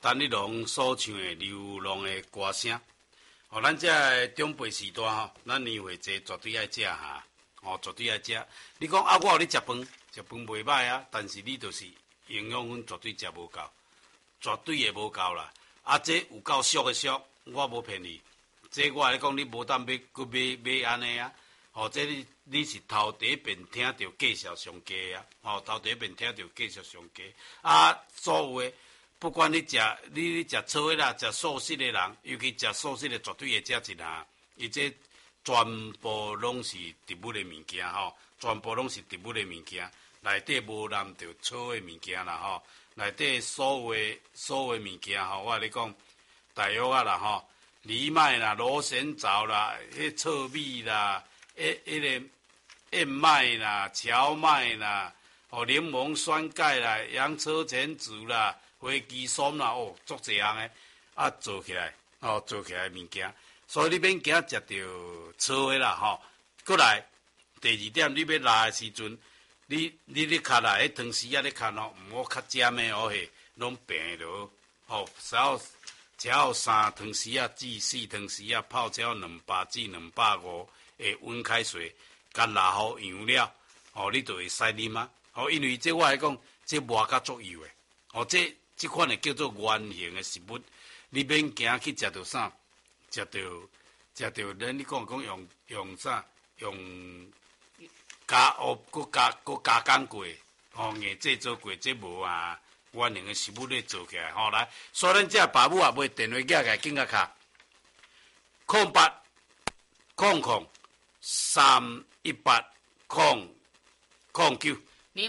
陈立农所唱的流浪的歌声。咱这长辈时代咱年岁济绝对爱食哈，绝对爱食。你讲我有咧食饭，食饭袂歹啊，但是你就是营养分绝对食无够，绝对会无够啦。这有够俗的俗，我无骗你。这我来讲，你无当要去买安尼啊。这你是头第一遍听到介绍上佳啊，头第一遍听到介绍上佳所有的。不管你食草的啦，食素食的人，尤其食素食的绝对会食一下，伊这全部拢是植物的物件全部拢是植物的物件，内底无含着草的物件啦内底所有的物件我跟你讲，大约啦藜麦啦、螺旋藻啦、糙米啦、个燕麦啦、荞麦啦、柠檬酸钙啦、洋车前子啦。花枝松啦，足侪样诶，做起来，做起来物件，所以你免惊食到错诶啦，过来，第二点，你要拉诶时阵，你咧卡啦，迄汤匙咧卡毋好较尖诶拢平落，只要3汤匙至4汤匙泡只要200至250诶温开水，甲拉好样了，你就会使啉啊，因为这我来讲，这磨甲足油诶，这款的叫做圆形的食物，你免惊去食到啥，食到咱你讲用啥，用加工过，硬制作过，这无啊，圆形的食物咧做起来，来，所以咱这爸母买电话架来紧甲卡，0800 318 009。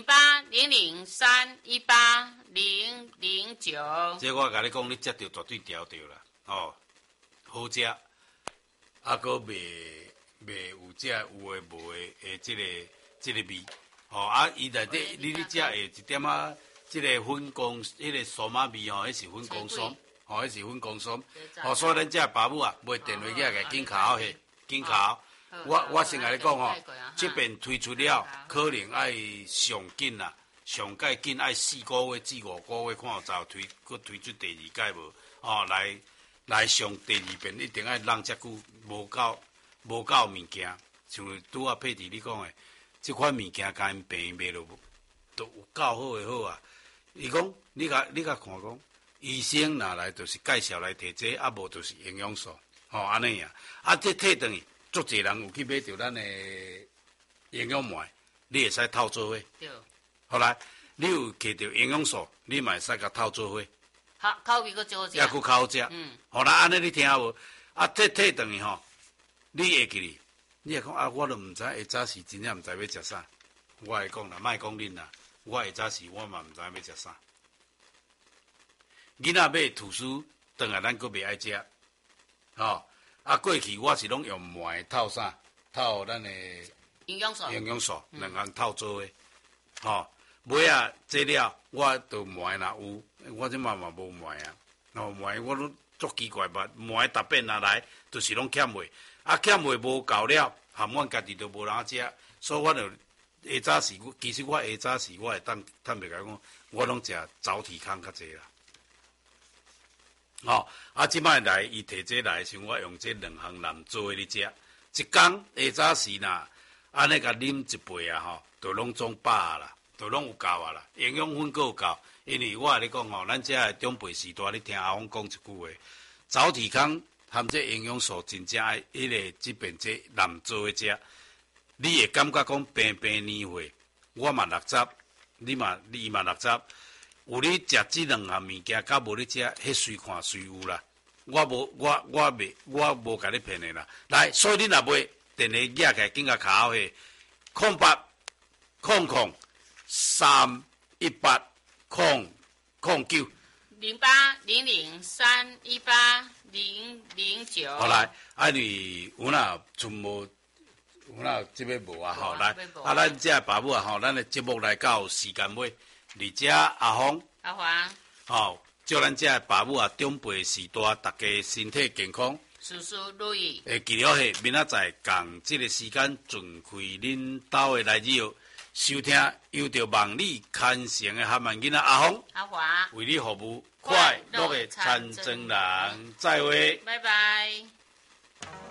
0800318009。 这我甲你讲，你食着绝对调着啦，好食，搁袂有有诶无诶即个味，伊内底你食会一点即个粉公，迄个苏麻味迄是粉公松，迄是粉公松，所以咱这爸母买电话架来紧考紧考。我先甲你讲这边推出了，可能爱上紧啦，上盖紧爱4个月至5个月，看有早推出第2届无？来上第2遍，一定爱让遮久，无够物件，像拄佩蒂你讲的，这款物件甲因平卖落，都有够好诶好啊！伊讲你甲看讲，医生拿来就是介绍来摕这，无就是营养素，安尼这摕转去。足侪人有去买着咱诶营养膜，你会使套做伙。 对。 后来你有摕着营养素，你嘛会使甲套做伙。 口味佫好食。 也佫较好食。后来安尼你听无？摕转去你会记哩？你会讲我都毋知下早时真正毋知要食啥。我会讲啦，莫讲恁啦，我下早时我嘛毋知要食啥。囡仔买吐司，转来咱佫袂爱食，过去我是拢用糜套啥？套咱的营养素 2项套做的，尾这了我都糜若有，我即嘛无糜糜我都足奇怪吧？糜逐遍来，就是拢欠糜，欠糜无够了，含阮家己都无人食，所以我就下早时，其实我下早时我会坦白讲，我拢食早体康较济啦。即摆来，伊摕这来时，我用这2项蓝做咧食。一工下早时呐，安尼甲啉一杯就拢总饱啦，就拢有够啦，营养分够有够。因为我咧讲咱这长辈时代，你听阿翁讲一句话，早体康含这营养素真正爱迄个即边这蓝做咧食，你会感觉讲平年岁，我嘛60，你嘛60。有你食这2项物件，甲无你食，迄随看随有啦。我无甲你骗的啦。来，所以你若买电话举起来，紧甲卡好去，0800 318 009。 0800318009。 好来，你有哪存无？有哪这边无来，咱这爸母咱的节目来到时间尾。而且阿黄，祝咱这爸母长辈时代，大家身体健康， 事事如意。 记了明仔载共这个时间，准开恁兜的来日， 收听由着望你牵成的汉文囡仔阿峰， 阿华， 为你服务快乐的参政人，再会。 拜拜。